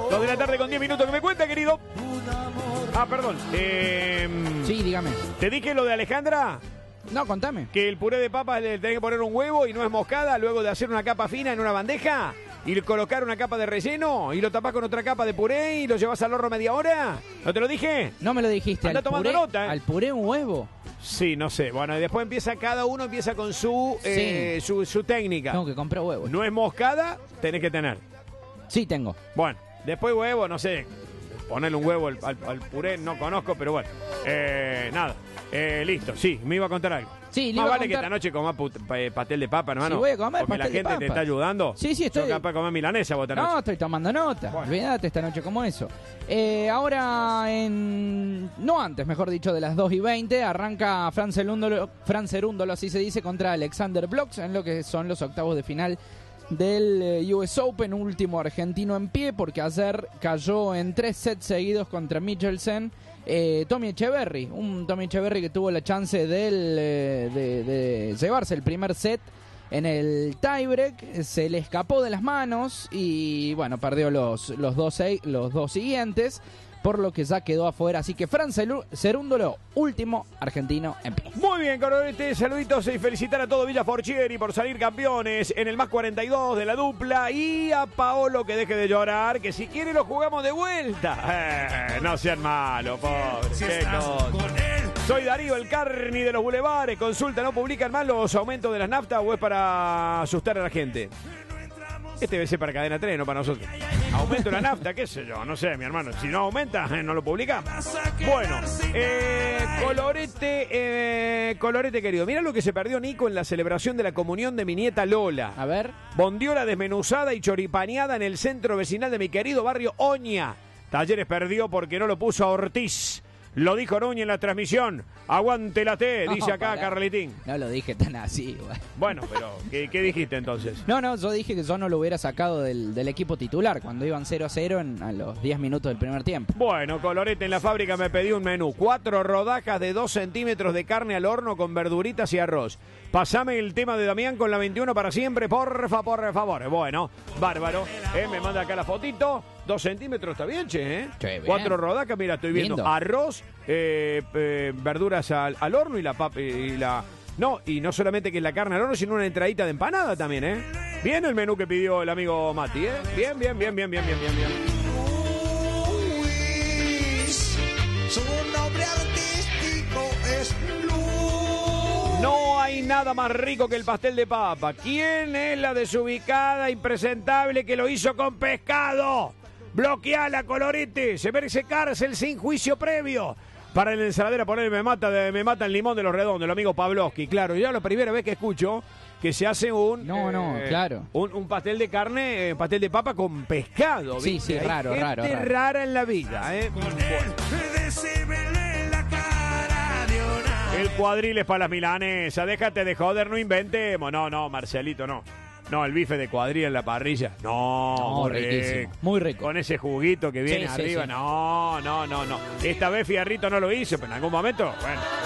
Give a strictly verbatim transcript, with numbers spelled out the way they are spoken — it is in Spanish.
Dos de la tarde con diez minutos. ¿Qué me cuenta, querido? Ah, perdón. Eh, Sí, dígame. ¿Te dije lo de Alejandra? No, contame. Que el puré de papas le tenés que poner un huevo y no es moscada, luego de hacer una capa fina en una bandeja y colocar una capa de relleno y lo tapás con otra capa de puré y lo llevas al horno media hora. ¿No te lo dije? No me lo dijiste. Anda al tomando puré, nota, ¿eh? ¿Al puré un huevo? Sí, no sé. Bueno, y después empieza, cada uno empieza con su, eh, su, su técnica. Tengo que comprar huevos. No es moscada, tenés que tener. Sí, tengo. Bueno, después huevo, no sé. Ponerle un huevo al, al- al puré, no conozco, pero bueno. Eh, nada. Eh, listo, sí, me iba a contar algo. Sí, le Más iba a vale que contar- esta noche comas put- pa- eh, pastel de papa, hermano. Sí, voy a comer porque la pastel de gente te papa. está ayudando. Sí, sí, estoy- Yo capaz de comer milanesa vos esta No, noche. estoy tomando nota. Bueno. Olvídate esta noche como eso. Eh, ahora en... No antes, mejor dicho, de las dos y veinte, arranca Fran Cerúndolo, Fran Cerúndolo, así se dice, contra Alexander Blocks en lo que son los octavos de final del eh, U S Open, último argentino en pie, porque ayer cayó en tres sets seguidos contra Michelsen. Eh, Tommy Echeverry, un Tommy Echeverry que tuvo la chance del, eh, de, de llevarse el primer set en el tiebreak, se le escapó de las manos y bueno, perdió los, los, dos, sei- los dos siguientes, por lo que ya quedó afuera. Así que Fran Celu- Cerúndolo, último argentino en pie. Muy bien, Coronete, saluditos y felicitar a todo Villa Forchieri por salir campeones en el más cuarenta y dos de la dupla y a Paolo que deje de llorar, que si quiere lo jugamos de vuelta. Eh, no sean malos, pobre. Qué cosa. Soy Darío, el Carni de los Bulevares. Consulta, ¿no publican más los aumentos de las naftas o es para asustar a la gente? Este debe ser para Cadena tres, no para nosotros. Aumento la nafta, qué sé yo, no sé, mi hermano. Si no aumenta, eh, no lo publica. Bueno, eh, Colorete, eh, Colorete querido. Mira lo que se perdió Nico en la celebración de la comunión de mi nieta Lola. A ver. Bondiola desmenuzada y choripaneada en el centro vecinal de mi querido barrio Oña. Talleres perdió porque no lo puso a Ortiz. Lo dijo Núñez en la transmisión. Aguante la T, dice No, acá pará. Carlitín. No lo dije tan así, güey. Bueno, pero ¿qué, qué dijiste entonces? No, no, yo dije que yo no lo hubiera sacado del, del equipo titular cuando iban cero a cero en, a los diez minutos del primer tiempo. Bueno, Colorete, en la fábrica me pedí un menú. Cuatro rodajas de dos centímetros de carne al horno con verduritas y arroz. Pasame el tema de Damián con la veintiuno para siempre, porfa, por favor. Bueno, bárbaro. Eh, me manda acá la fotito. Dos centímetros, está bien, che, ¿eh? Che, bien. Cuatro rodajas, mira, estoy viendo. Lindo. Arroz, eh, eh, verduras al, al horno y la papa y la... No, y no solamente que es la carne al horno, sino una entradita de empanada también, ¿eh? Bien el menú que pidió el amigo Mati, ¿eh? Bien, bien, bien, bien, bien, bien, bien, bien. Luis, su nombre artístico es Luis. No hay nada más rico que el pastel de papa. ¿Quién es la desubicada impresentable que lo hizo con pescado? Bloqueala, Colorete. Se merece cárcel sin juicio previo. Para la ensaladera poner me mata, de, me mata el limón de los redondos, el amigo Pavlovsky. Claro, ya la primera vez que escucho que se hace un... No, no, claro. Un, un pastel de carne, eh, pastel de papa con pescado. Sí, ¿viste? sí, Hay raro, gente raro, raro. rara en la vida, ¿eh? Bueno. El cuadril es para las milanesas, déjate de joder, no inventemos. No, no, Marcelito, no. No, el bife de cuadril en la parrilla. No, No, muy riquísimo, rico. muy rico. Con ese juguito que viene Sí, sí, arriba. sí. No, no, no, no. Esta vez Fierrito no lo hizo, pero en algún momento, bueno.